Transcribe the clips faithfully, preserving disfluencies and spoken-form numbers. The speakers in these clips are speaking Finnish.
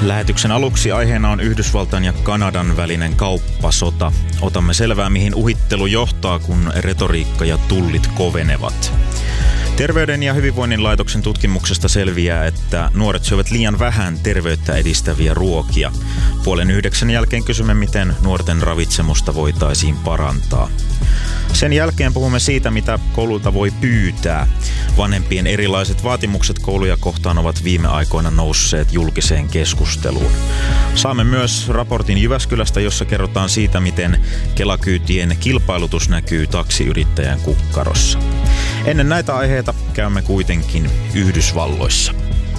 Lähetyksen aluksi aiheena on Yhdysvaltain ja Kanadan välinen kauppasota. Otamme selvää, mihin uhittelu johtaa, kun retoriikka ja tullit kovenevat. Terveyden ja hyvinvoinnin laitoksen tutkimuksesta selviää, että nuoret syövät liian vähän terveyttä edistäviä ruokia. Puolen yhdeksän jälkeen kysymme, miten nuorten ravitsemusta voitaisiin parantaa. Sen jälkeen puhumme siitä, mitä koululta voi pyytää. Vanhempien erilaiset vaatimukset kouluja kohtaan ovat viime aikoina nousseet julkiseen keskusteluun. Saamme myös raportin Jyväskylästä, jossa kerrotaan siitä, miten Kela-kyytien kilpailutus näkyy taksiyrittäjän kukkarossa. Ennen näitä aiheita käymme kuitenkin Yhdysvalloissa.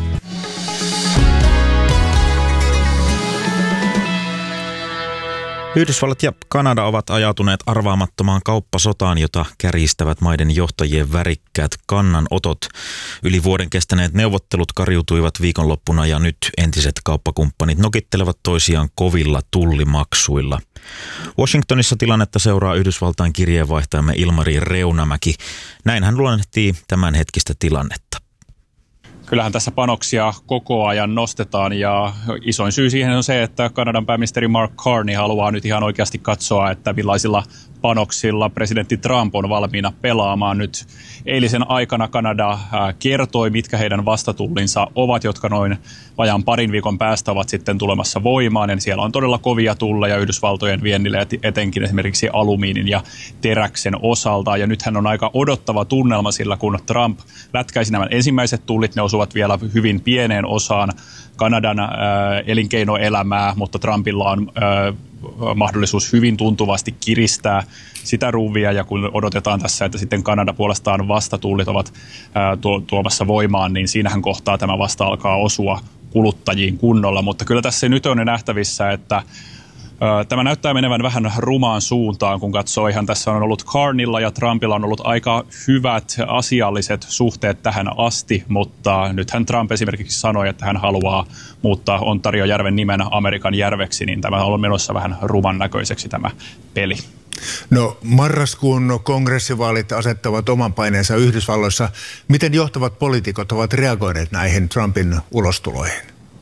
Yhdysvallat ja Kanada ovat ajautuneet arvaamattomaan kauppasotaan, jota kärjistävät maiden johtajien värikkäät kannanotot. Yli vuoden kestäneet neuvottelut kariutuivat viikonloppuna ja nyt entiset kauppakumppanit nokittelevat toisiaan kovilla tullimaksuilla. Washingtonissa tilannetta seuraa Yhdysvaltain kirjeenvaihtajamme Ilmari Reunamäki. Näin hän luonnehtii tämänhetkistä tilannetta. Kyllähän tässä panoksia koko ajan nostetaan ja isoin syy siihen on se, että Kanadan pääministeri Mark Carney haluaa nyt ihan oikeasti katsoa, että millaisilla panoksilla presidentti Trump on valmiina pelaamaan. Nyt eilisen aikana Kanada kertoi, mitkä heidän vastatullinsa ovat, jotka noin vajaan parin viikon päästä ovat sitten tulemassa voimaan. Ja siellä on todella kovia tulleja Yhdysvaltojen viennille, etenkin esimerkiksi alumiinin ja teräksen osalta. Ja nythän on aika odottava tunnelma sillä, kun Trump lätkäisi nämä ensimmäiset tullit, ne osuvat vielä hyvin pieneen osaan Kanadan äh, elinkeinoelämää, mutta Trumpilla on äh, mahdollisuus hyvin tuntuvasti kiristää sitä ruuvia, ja kun odotetaan tässä, että sitten Kanada puolestaan vastatullit ovat ää, tuo, tuomassa voimaan, niin siinähän kohtaa tämä vasta alkaa osua kuluttajiin kunnolla. Mutta kyllä tässä nyt on jo nähtävissä, että ää, tämä näyttää menevän vähän rumaan suuntaan, kun katsoo. Ihan tässä on ollut Carneylla ja Trumpilla on ollut aika hyvät asialliset suhteet tähän asti, mutta nythän Trump esimerkiksi sanoi, että hän haluaa muuttaa Ontariojärven nimen Amerikan järveksi, niin tämä on menossa vähän ruman näköiseksi tämä peli. No, marraskuun kongressivaalit asettavat oman paineensa Yhdysvalloissa. Miten johtavat poliitikot ovat reagoineet näihin Trumpin ulostuloihin?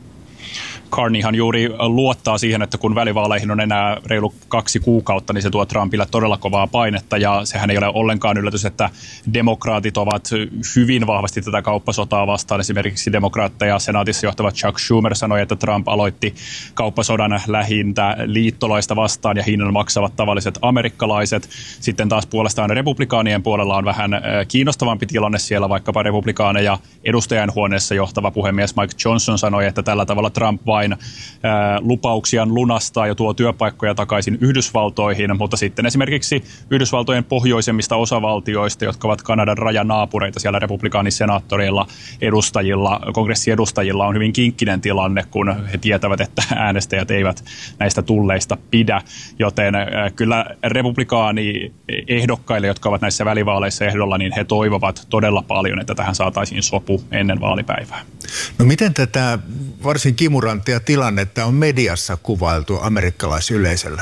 Carneyhan juuri luottaa siihen, että kun välivaaleihin on enää reilu kaksi kuukautta, niin se tuo Trumpille todella kovaa painetta, ja sehän ei ole ollenkaan yllätys, että demokraatit ovat hyvin vahvasti tätä kauppasotaa vastaan. Esimerkiksi demokraatteja senaatissa johtava Chuck Schumer sanoi, että Trump aloitti kauppasodan lähintä liittolaista vastaan ja hinnan maksavat tavalliset amerikkalaiset. Sitten taas puolestaan republikaanien puolella on vähän kiinnostavampi tilanne siellä, vaikkapa republikaaneja edustajainhuoneessa johtava puhemies Mike Johnson sanoi, että tällä tavalla Trump vain ää, lupauksiaan lunastaa ja tuo työpaikkoja takaisin Yhdysvaltoihin, mutta sitten esimerkiksi Yhdysvaltojen pohjoisemmista osavaltioista, jotka ovat Kanadan rajanaapureita, siellä republikaanisenaattoreilla, edustajilla, kongressiedustajilla on hyvin kinkkinen tilanne, kun he tietävät, että äänestäjät eivät näistä tulleista pidä, joten ää, kyllä republikaani-ehdokkaille, jotka ovat näissä välivaaleissa ehdolla, niin he toivovat todella paljon, että tähän saataisiin sopu ennen vaalipäivää. No miten tätä varsin kimuranttia tilannetta on mediassa kuvailtu amerikkalaisyleisöllä?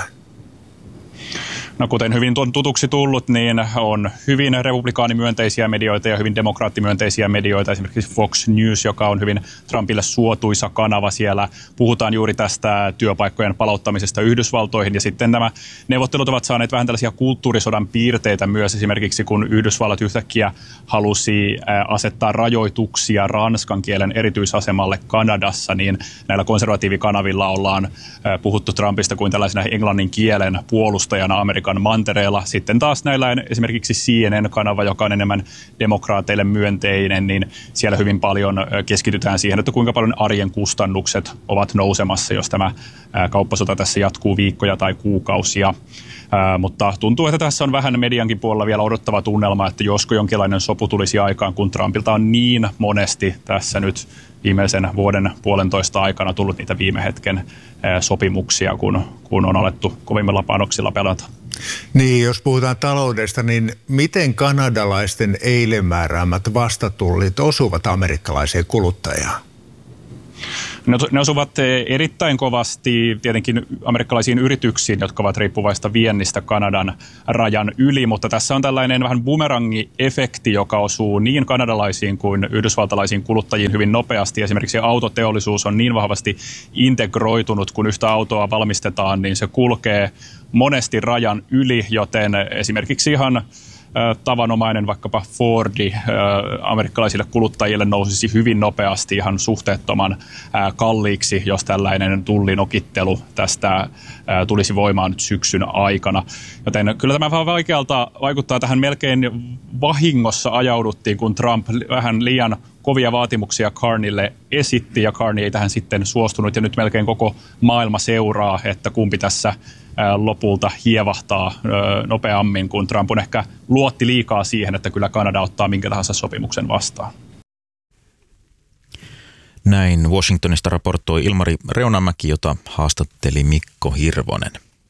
No kuten hyvin on tutuksi tullut, niin on hyvin republikaanimyönteisiä medioita ja hyvin demokraattimyönteisiä medioita. Esimerkiksi Fox News, joka on hyvin Trumpille suotuisa kanava. Siellä puhutaan juuri tästä työpaikkojen palauttamisesta Yhdysvaltoihin. Ja sitten nämä neuvottelut ovat saaneet vähän tällaisia kulttuurisodan piirteitä myös. Esimerkiksi kun Yhdysvallat yhtäkkiä halusi asettaa rajoituksia ranskan kielen erityisasemalle Kanadassa, niin näillä konservatiivikanavilla ollaan puhuttu Trumpista kuin tällaisena englannin kielen puolustajana Amerikan mantereella. Sitten taas näillä esimerkiksi C N N-kanava, joka on enemmän demokraateille myönteinen, niin siellä hyvin paljon keskitytään siihen, että kuinka paljon arjen kustannukset ovat nousemassa, jos tämä kauppasota tässä jatkuu viikkoja tai kuukausia. Ää, mutta tuntuu, että tässä on vähän mediankin puolella vielä odottava tunnelma, että josko jonkinlainen sopu tulisi aikaan, kun Trumpilta on niin monesti tässä nyt viimeisen vuoden puolentoista aikana tullut niitä viime hetken ää, sopimuksia, kun, kun on alettu kovimmilla panoksilla pelata. Niin, jos puhutaan taloudesta, niin miten kanadalaisten eilen määräämät vastatullit osuvat amerikkalaiseen kuluttajaan? Ne osuvat erittäin kovasti tietenkin amerikkalaisiin yrityksiin, jotka ovat riippuvaista viennistä Kanadan rajan yli, mutta tässä on tällainen vähän bumerangi-efekti, joka osuu niin kanadalaisiin kuin yhdysvaltalaisiin kuluttajiin hyvin nopeasti. Esimerkiksi autoteollisuus on niin vahvasti integroitunut, kun yhtä autoa valmistetaan, niin se kulkee monesti rajan yli, joten esimerkiksi ihan tavanomainen vaikkapa Fordi amerikkalaisille kuluttajille nousisi hyvin nopeasti ihan suhteettoman kalliiksi, jos tällainen tullinokittelu tästä tulisi voimaan nyt syksyn aikana. Joten kyllä tämä vähän vaikealta vaikuttaa. Tähän melkein vahingossa ajauduttiin, kun Trump vähän liian kovia vaatimuksia Carneylle esitti ja Carney ei tähän sitten suostunut ja nyt melkein koko maailma seuraa, että kumpi tässä lopulta hievahtaa nopeammin, kun Trump on ehkä luotti liikaa siihen, että kyllä Kanada ottaa minkä tahansa sopimuksen vastaan. Näin Washingtonista raportoi Ilmari Reunamäki, jota haastatteli Mikko Hirvonen.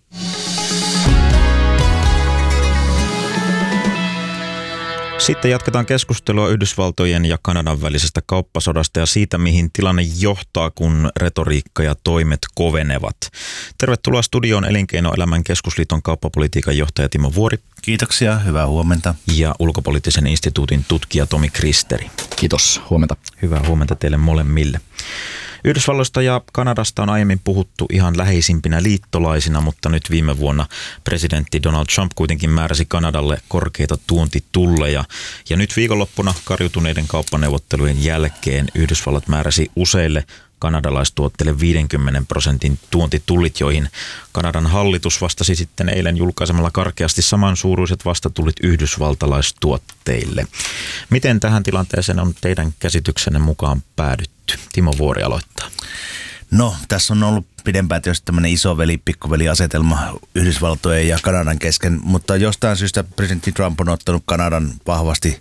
Sitten jatketaan keskustelua Yhdysvaltojen ja Kanadan välisestä kauppasodasta ja siitä, mihin tilanne johtaa, kun retoriikka ja toimet kovenevat. Tervetuloa studioon Elinkeinoelämän keskusliiton kauppapolitiikan johtaja Timo Vuori. Kiitoksia, hyvää huomenta. Ja Ulkopoliittisen instituutin tutkija Tomi Kristeri. Kiitos, huomenta. Hyvää huomenta teille molemmille. Yhdysvalloista ja Kanadasta on aiemmin puhuttu ihan läheisimpinä liittolaisina, mutta nyt viime vuonna presidentti Donald Trump kuitenkin määräsi Kanadalle korkeita tuontitulleja. Ja nyt viikonloppuna karjutuneiden kauppaneuvottelujen jälkeen Yhdysvallat määräsi useille kanadalaistuotteille viidenkymmenen prosentin tuontitullit, joihin Kanadan hallitus vastasi sitten eilen julkaisemalla karkeasti samansuuruiset vastatullit yhdysvaltalaistuotteille. Miten tähän tilanteeseen on teidän käsityksenne mukaan päädytty? Timo Vuori aloittaa. No, tässä on ollut pidempään tietysti tämmöinen isoveli-pikkuveli-asetelma Yhdysvaltojen ja Kanadan kesken, mutta jostain syystä presidentti Trump on ottanut Kanadan vahvasti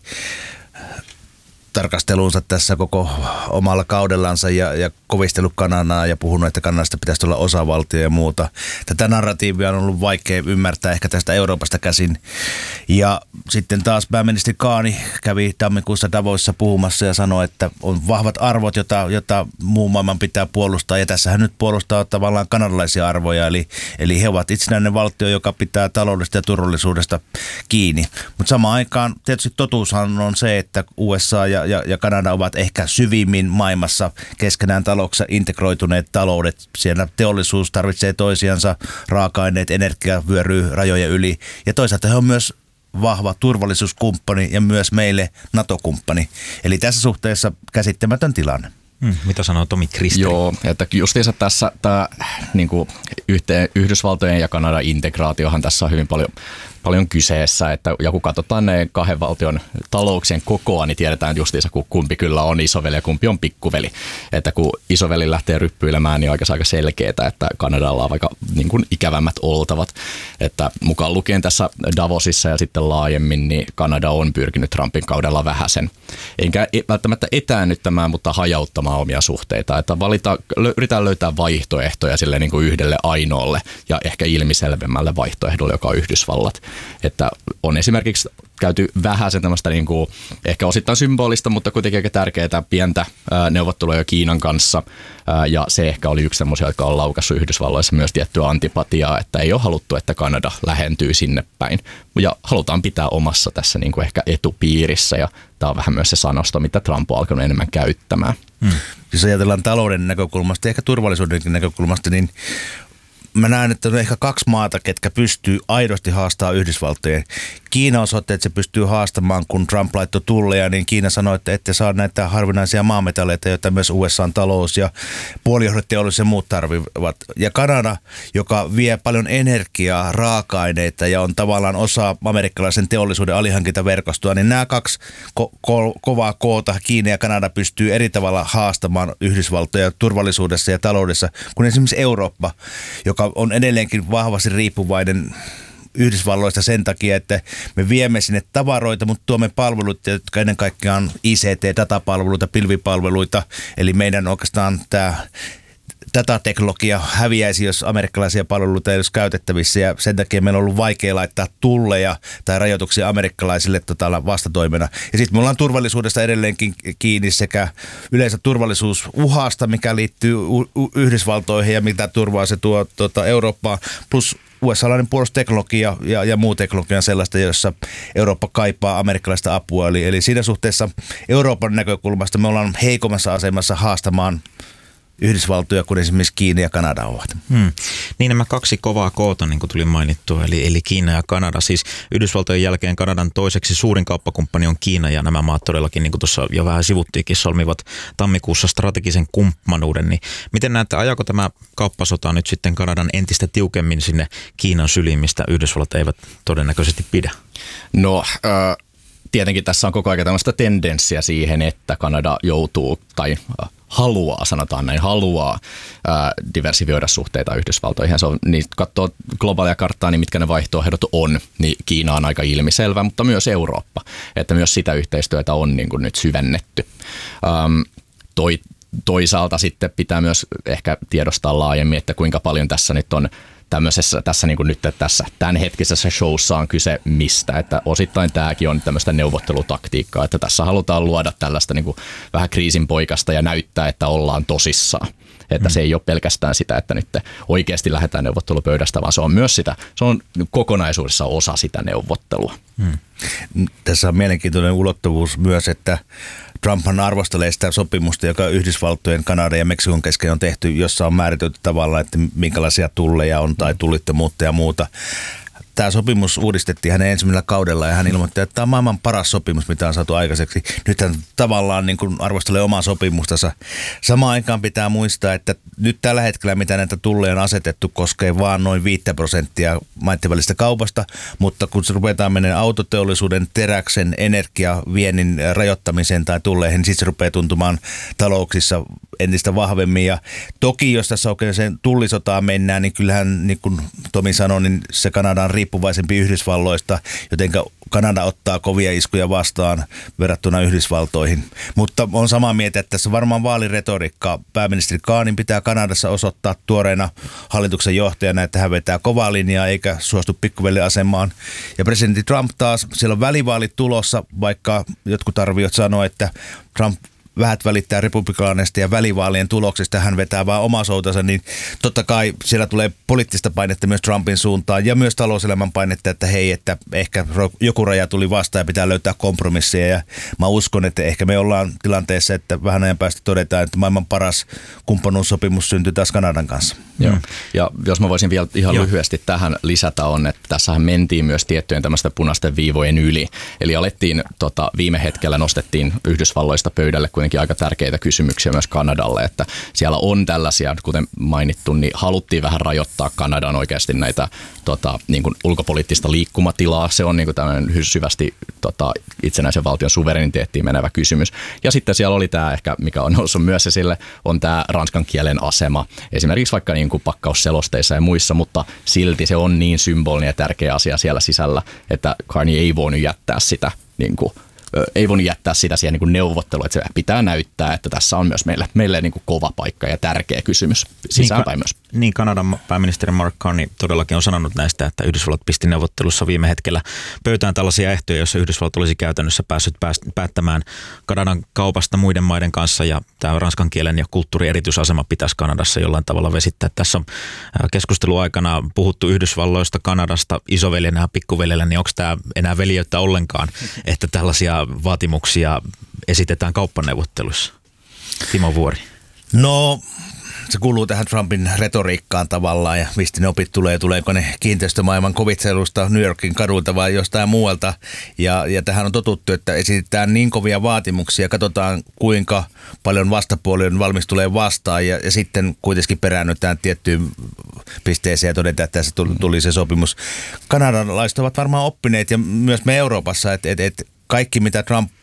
tarkasteluunsa tässä koko omalla kaudellansa ja, ja kovistellut Kanadaa ja puhunut, että Kanadasta pitäisi olla osavaltio ja muuta. Tätä narratiivia on ollut vaikea ymmärtää ehkä tästä Euroopasta käsin. Ja sitten taas pääministeri Carney kävi tammikuussa Davoissa puhumassa ja sanoi, että on vahvat arvot, jota, jota muun maailman pitää puolustaa. Ja tässä hän nyt puolustaa tavallaan kanadalaisia arvoja, eli, eli he ovat itsenäinen valtio, joka pitää taloudesta ja turvallisuudesta kiinni. Mutta samaan aikaan tietysti totuushan on se, että U S A ja Ja, ja Kanada ovat ehkä syvimmin maailmassa keskenään talouksissa integroituneet taloudet. Siellä teollisuus tarvitsee toisiansa, raaka-aineet, energia vyöryy rajoja yli. Ja toisaalta he on myös vahva turvallisuuskumppani ja myös meille NATO-kumppani. Eli tässä suhteessa käsittämätön tilanne. Hmm, mitä sanoo Tomi Kristeri? Joo, että justiinsa tässä tämä niin kuin yhteen, Yhdysvaltojen ja Kanadan integraatiohan tässä on hyvin paljon, paljon kyseessä, että ja kun katsotaan ne kahden valtion talouksien kokoa, niin tiedetään justiinsa, kun kumpi kyllä on isoveli ja kumpi on pikkuveli. Että kun isoveli lähtee ryppyilemään, niin on aika, aika selkeää, että Kanadalla on vaikka niin kuin ikävämmät oltavat. Että mukaan lukien tässä Davosissa ja sitten laajemmin, niin Kanada on pyrkinyt Trumpin kaudella vähäsen. Enkä välttämättä etäännyttämään, mutta hajauttamaan omia suhteita. Että valita, yritetään löytää vaihtoehtoja sille niin kuin yhdelle ainoalle ja ehkä ilmiselvemmälle vaihtoehdolle, joka on Yhdysvallat. Että on esimerkiksi käyty vähäsen tämmöistä niin kuin, ehkä osittain symbolista, mutta kuitenkin aika tärkeää pientä ää, neuvottelua jo Kiinan kanssa. Ää, ja se ehkä oli yksi semmoisia, jotka on laukaissut Yhdysvalloissa myös tiettyä antipatiaa, että ei ole haluttu, että Kanada lähentyy sinne päin. Ja halutaan pitää omassa tässä niin kuin ehkä etupiirissä ja tämä on vähän myös se sanosto, mitä Trump on alkanut enemmän käyttämään. Hmm. Jos ajatellaan talouden näkökulmasta ja ehkä turvallisuudenkin näkökulmasta, niin mä näen, että on ehkä kaksi maata, ketkä pystyy aidosti haastamaan Yhdysvaltojen. Kiina osoitti, että se pystyy haastamaan, kun Trump laittoi tulleja, niin Kiina sanoi, että ette saa näitä harvinaisia maametalleita, joita myös U S A:n talous ja puolijohdeteollisuus ja muut tarvitsevat. Ja Kanada, joka vie paljon energiaa, raaka-aineita ja on tavallaan osa amerikkalaisen teollisuuden alihankintaverkostoa, niin nämä kaksi ko- ko- kovaa koota, Kiina ja Kanada, pystyy eri tavalla haastamaan Yhdysvaltoja turvallisuudessa ja taloudessa, kuin esimerkiksi Eurooppa, joka on edelleenkin vahvasti riippuvainen Yhdysvalloista sen takia, että me viemme sinne tavaroita, mutta tuomme palveluita, jotka ennen kaikkea on I C T, datapalveluita, pilvipalveluita. Eli meidän oikeastaan tämä datateknologia häviäisi, jos amerikkalaisia palveluita ei olisi käytettävissä, ja sen takia meillä on ollut vaikea laittaa tulleja tai rajoituksia amerikkalaisille tota, vastatoimena. Ja sitten me ollaan turvallisuudesta edelleenkin kiinni sekä yleensä turvallisuusuhasta, mikä liittyy Yhdysvaltoihin ja mitä turvaa se tuo tota, Eurooppaan, plus U S A-lainen puolustusteknologia ja, ja muu teknologia on sellaista, jossa Eurooppa kaipaa amerikkalaista apua. Eli, eli siinä suhteessa Euroopan näkökulmasta me ollaan heikommassa asemassa haastamaan Yhdysvaltoja, kun esimerkiksi Kiina ja Kanada ovat. Hmm. Niin nämä kaksi kovaa koota, niin kuin tuli mainittua, eli, eli Kiina ja Kanada. Siis Yhdysvaltojen jälkeen Kanadan toiseksi suurin kauppakumppani on Kiina, ja nämä maat todellakin, niin kuin tuossa jo vähän sivuttiinkin, solmivat tammikuussa strategisen kumppanuuden. Niin miten näette, ajako tämä kauppasota nyt sitten Kanadan entistä tiukemmin sinne Kiinan syliin, mistä Yhdysvallat eivät todennäköisesti pidä? No, äh, tietenkin tässä on koko ajan tämmöistä tendenssiä siihen, että Kanada joutuu tai äh, haluaa, sanotaan näin, haluaa ää, diversifioida suhteita Yhdysvaltoihin. Se on, niin katsoo globaalia karttaa, niin mitkä ne vaihtoehdot on, niin Kiina on aika ilmiselvä, mutta myös Eurooppa. Että myös sitä yhteistyötä on niin kuin nyt syvennetty. Ähm, toi, toisaalta sitten pitää myös ehkä tiedostaa laajemmin, että kuinka paljon tässä nyt on tämmöisessä, tässä niin kuin nyt tässä tämänhetkisessä showssa on kyse mistä, että osittain tämäkin on tämmöistä neuvottelutaktiikkaa, että tässä halutaan luoda tällaista niin kuin vähän kriisinpoikasta ja näyttää, että ollaan tosissaan. Että mm. se ei ole pelkästään sitä, että nyt oikeasti lähdetään neuvottelupöydästä, vaan se on myös sitä, se on kokonaisuudessa osa sitä neuvottelua. Mm. Tässä on mielenkiintoinen ulottuvuus myös, että Trumphan arvostelee sitä sopimusta, joka Yhdysvaltojen, Kanadan ja Meksikon kesken on tehty, jossa on määritelty tavallaan, että minkälaisia tulleja on tai tullittomuutta ja muuta. Tämä sopimus uudistettiin hänen ensimmäisellä kaudella ja hän ilmoitti, että tämä on maailman paras sopimus, mitä on saatu aikaiseksi. Nyt hän tavallaan niin kuin arvostelee omaa sopimustansa. Samaan aikaan pitää muistaa, että nyt tällä hetkellä, mitä näitä tulleja on asetettu, koskee vaan noin viittä prosenttia maiden välistä kaupasta, mutta kun se ruvetaan menemään autoteollisuuden, teräksen, energiaviennin rajoittamiseen tai tulleihin, niin sitten se rupeaa tuntumaan talouksissa entistä vahvemmin. Ja toki, jos tässä oikein sen tullisotaan mennään, niin kyllähän, niin kuin Tomi sanoi, niin se Kanada on riippuvaisempi Yhdysvalloista, jotenka Kanada ottaa kovia iskuja vastaan verrattuna Yhdysvaltoihin. Mutta on samaa mieltä, että tässä on varmaan vaaliretoriikkaa. Pääministeri Kaanin pitää Kanadassa osoittaa tuoreena hallituksen johtajana, että hän vetää kovaa linjaa eikä suostu pikkuveliasemaan. Ja presidentti Trump taas, siellä on välivaalit tulossa, vaikka jotkut arviot sanoo, että Trump vähät välittää republikaaneista ja välivaalien tuloksista, hän vetää vaan omaa soutansa, niin totta kai siellä tulee poliittista painetta myös Trumpin suuntaan ja myös talouselämän painetta, että hei, että ehkä joku raja tuli vastaan ja pitää löytää kompromisseja. Ja mä uskon, että ehkä me ollaan tilanteessa, että vähän ajan päästä todetaan, että maailman paras kumppanuussopimus syntyi taas Kanadan kanssa. Joo. Ja jos mä voisin vielä ihan Joo. lyhyesti tähän lisätä on, että tässähän mentiin myös tiettyjen tämmöisten punaisten viivojen yli. Eli alettiin tota, viime hetkellä nostettiin Yhdysvalloista pöydälle kuitenkin aika tärkeitä kysymyksiä myös Kanadalle, että siellä on tällaisia, kuten mainittu, niin haluttiin vähän rajoittaa Kanadan oikeasti näitä tota, niin kuin ulkopoliittista liikkumatilaa. Se on niin kuin tämmöinen syvästi tota, itsenäisen valtion suvereniteettiin menevä kysymys. Ja sitten siellä oli tämä ehkä, mikä on noussut myös esille, on tämä ranskan kielen asema. Esimerkiksi vaikka niin kuin pakkausselosteissa ja muissa, mutta silti se on niin symbolinen ja tärkeä asia siellä sisällä, että Carney ei voinut jättää sitä niin kuin ei voinut jättää sitä siihen niin neuvotteluun, että se pitää näyttää, että tässä on myös meille, meille niin kuin kova paikka ja tärkeä kysymys sisäänpäin niin, myös. Niin, Kanadan pääministeri Mark Carney todellakin on sanonut näistä, että Yhdysvallat pisti neuvottelussa viime hetkellä pöytään tällaisia ehtoja, joissa Yhdysvallat olisi käytännössä päässyt päättämään Kanadan kaupasta muiden maiden kanssa, ja tämä ranskan kielen ja kulttuurin erityisasema pitäisi Kanadassa jollain tavalla vesittää. Tässä on keskustelun aikana puhuttu Yhdysvalloista, Kanadasta, isoveljenä ja pikkuveljellä, niin onko tämä enää veljeyttä ollenkaan, että tällaisia vaatimuksia esitetään kauppaneuvotteluissa? Timo Vuori. No, se kuuluu tähän Trumpin retoriikkaan tavallaan, ja mistä ne opit tulee, tuleeko ne kiinteistömaailman kovitselusta New Yorkin kadulta vai jostain muualta. Ja, ja tähän on totuttu, että esitetään niin kovia vaatimuksia, katsotaan kuinka paljon vastapuoli on valmis tulee vastaan, ja, ja sitten kuitenkin peräännytään tiettyyn pisteeseen ja todetaan, että tässä tuli, tuli se sopimus. Kanadalaiset ovat varmaan oppineet, ja myös me Euroopassa, että, että, että kaikki mitä Trump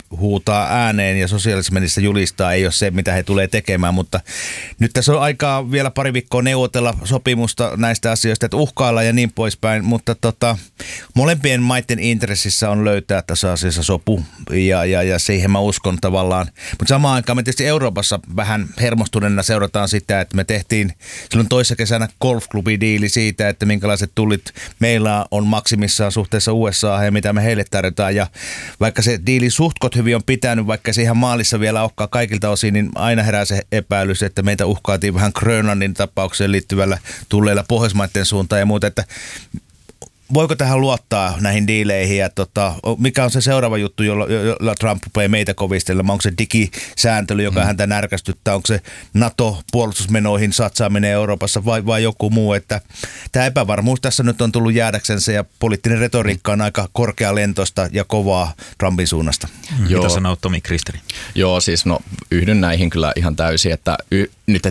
huutaa ääneen ja sosiaalisessa mediassa julistaa ei ole se, mitä he tulee tekemään, mutta nyt tässä on aikaa vielä pari viikkoa neuvotella sopimusta näistä asioista, että uhkailla ja niin poispäin, mutta tota, molempien maiden intressissä on löytää tässä asiassa sopu ja, ja, ja siihen mä uskon tavallaan, mutta samaan aikaan me tietysti Euroopassa vähän hermostuneena seurataan sitä, että me tehtiin silloin toissa kesänä golfklubidiili siitä, että minkälaiset tullit meillä on maksimissaan suhteessa U S A ja mitä me heille tarjotaan ja vaikka se diili suhtkot hyvin on pitänyt, vaikka se ihan maalissa vielä olekaan kaikilta osin, niin aina herää se epäilys, että meitä uhkaatiin vähän Grönlannin tapaukseen liittyvällä tulleilla Pohjoismaiden suuntaan ja muuta, että voiko tähän luottaa näihin diileihin ja tota, mikä on se seuraava juttu, jolla, jolla Trump rupeaa meitä kovistelemaan? Onko se digisääntely, joka mm. häntä närkästyttää? Onko se NATO-puolustusmenoihin satsaaminen Euroopassa vai, vai joku muu? Että tämä epävarmuus tässä nyt on tullut jäädäksensä ja poliittinen retoriikka on aika korkealentoista ja kovaa Trumpin suunnasta. Mm. Mitä sanoo Tomi Kristeri? Joo, siis no yhdyn näihin kyllä ihan täysin, että y- nyt